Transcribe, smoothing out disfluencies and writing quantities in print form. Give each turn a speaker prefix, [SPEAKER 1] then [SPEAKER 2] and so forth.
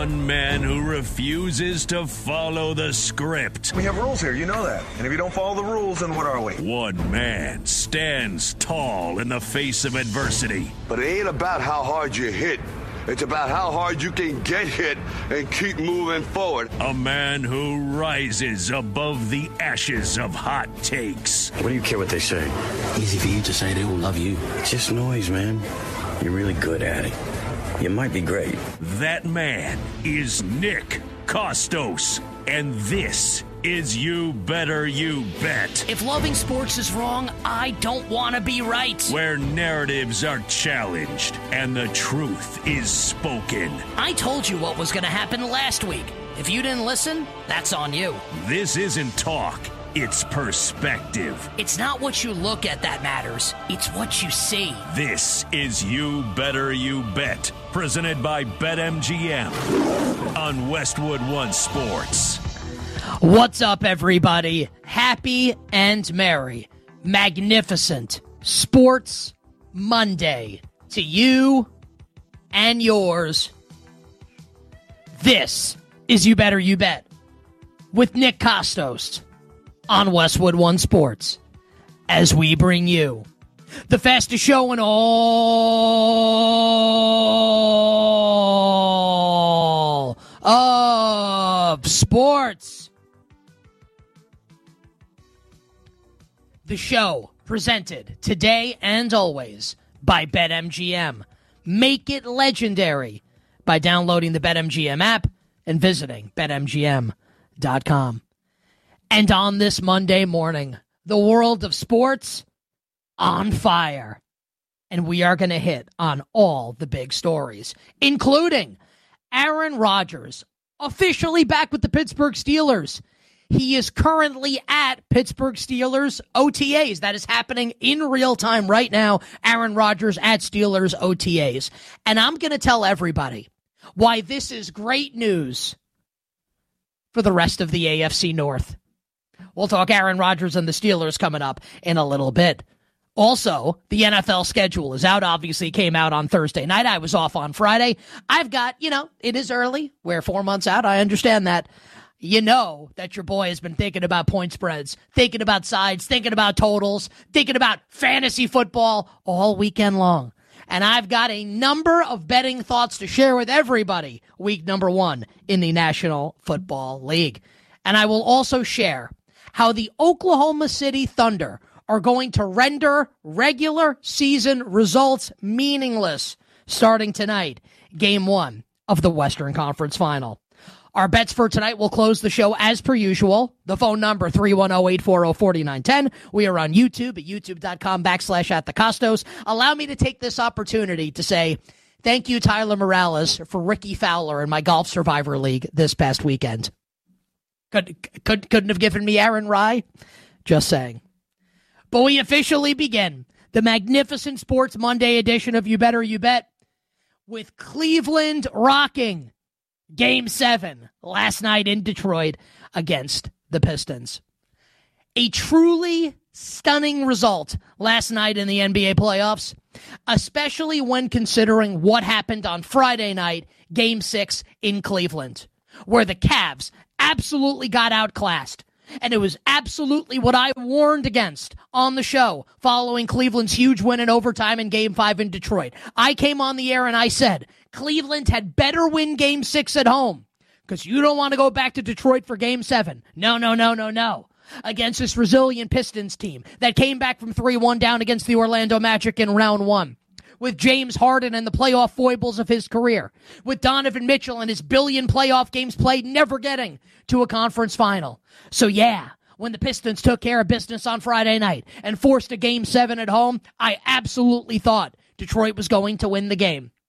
[SPEAKER 1] one man who refuses to follow the script.
[SPEAKER 2] We have rules here, you know that. And if you don't follow the rules, then what are we?
[SPEAKER 1] One man stands tall in the face of adversity.
[SPEAKER 3] But it ain't about how hard you hit. It's about how hard you can get hit and keep moving forward.
[SPEAKER 1] A man who rises above the ashes of hot takes.
[SPEAKER 4] What do you care what they say? Easy for you to say they all love you. It's just noise, man. You're really good at it. You might be great.
[SPEAKER 1] That man is Nick Kostos. And this is You Better You Bet.
[SPEAKER 5] If loving sports is wrong, I don't want to be right.
[SPEAKER 1] Where narratives are challenged and the truth is spoken.
[SPEAKER 5] I told you what was going to happen last week. If you didn't listen, that's on you.
[SPEAKER 1] This isn't talk. It's perspective.
[SPEAKER 5] It's not what you look at that matters. It's what you see.
[SPEAKER 1] This is You Better You Bet, presented by BetMGM on Westwood One Sports.
[SPEAKER 5] What's up, everybody? Happy and merry, magnificent Sports Monday to you and yours. This is You Better You Bet with Nick Kostos on Westwood One Sports, as we bring you the fastest show in all of sports. The show presented today and always by BetMGM. Make it legendary by downloading the BetMGM app and visiting BetMGM.com. And on this Monday morning, the world of sports on fire. And we are going to hit on all the big stories, including Aaron Rodgers, officially back with the Pittsburgh Steelers. He is currently at Pittsburgh Steelers OTAs. That is happening in real time right now. Aaron Rodgers at Steelers OTAs. And I'm going to tell everybody why this is great news for the rest of the AFC North. We'll talk Aaron Rodgers and the Steelers coming up in a little bit. Also, the NFL schedule is out. Obviously, it came out on Thursday night. I was off on Friday. I've got, it is early. We're 4 months out. I understand that. You know that your boy has been thinking about point spreads, thinking about sides, thinking about totals, thinking about fantasy football all weekend long. And I've got a number of betting thoughts to share with everybody week number 1 in the National Football League. And I will also share how the Oklahoma City Thunder are going to render regular season results meaningless starting tonight, game 1 of the Western Conference Final. Our bets for tonight will close the show as per usual. The phone number, 310-840-4910. We are on YouTube at youtube.com/@thecostos. Allow me to take this opportunity to say thank you, Tyler Morales, for Ricky Fowler in my Golf Survivor League this past weekend. Couldn't have given me Aaron Rye. Just saying. But we officially begin the magnificent Sports Monday edition of You Better You Bet with Cleveland rocking Game 7 last night in Detroit against the Pistons. A truly stunning result last night in the NBA playoffs, especially when considering what happened on Friday night, Game 6 in Cleveland, where the Cavs absolutely got outclassed. And it was absolutely what I warned against on the show following Cleveland's huge win in overtime in Game 5 in Detroit. I came on the air and I said, Cleveland had better win Game 6 at home because you don't want to go back to Detroit for Game 7. No. Against this resilient Pistons team that came back from 3-1 down against the Orlando Magic in round 1. With James Harden and the playoff foibles of his career. With Donovan Mitchell and his billion playoff games played, never getting to a conference final. So yeah, when the Pistons took care of business on Friday night and forced a Game 7 at home, I absolutely thought Detroit was going to win the game.